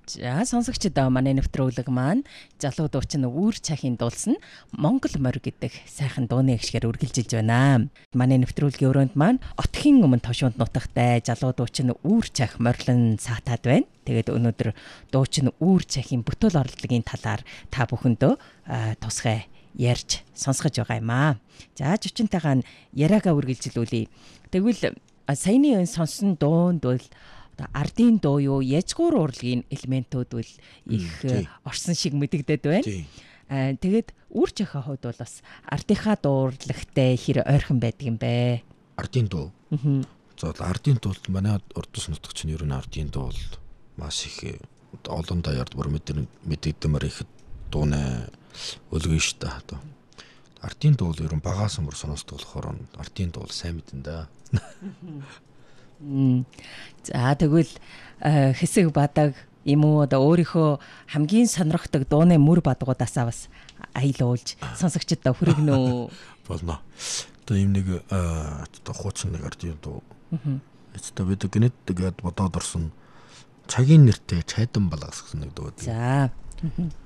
За сонсогчдоо манай нэвтрүүлэг маань залуу дуучин Үүр цахин дуулсан Монгол морь гэдэг сайхан дууны гişгээр үргэлжилж байна. Манай нэвтрүүлгийн өрөөнд маань Отхийн өмнө тошуунд нутагтай залуу дуучин Үүр цах морлон саатаад байна. Тэгээд өнөөдөр дуучин Үүр цахин бүтээл орлогын талаар та бүхэндөө тусгай ярьж сонсгож байгаа юм аа. За жичинтайгаа яриагаа үргэлжлүүлье. Тэгвэл саяны сонсон дуунд бол ардын дуу юу, язгуур урлагийн элементүүд бол их орсон шиг мэдэгдээд байна. Тэгээд Үүр цахин хувьд бол бас ардынхаа дуурлагтай хэр ойрхон байдаг юм бэ? Ардын дуу. За ардын дуу манай урдс нутагч нь ер нь ардын дуу бол маш их олон даяард бүр мэдэгдэмээр их дуунаа өлгөн шүү дээ. Ардын дуу ер нь багаас мөр сонсдог болохоор ардын дуу сайн мэдэн да. За тэгвэл хэсэг бадаг юм уу одоо өөрийнхөө хамгийн сонирхдаг дууны мөр бадгуудаасаа бас аялуулж сонсогчдод хүргэнэ үү? Болно. Одоо юм нэг хуучин нэг ардын дуу. Одоо бид гэнэт тэгээд бодоод орсон цагийн нэртэй чайдан балгас гэсэн нэг дуу. За.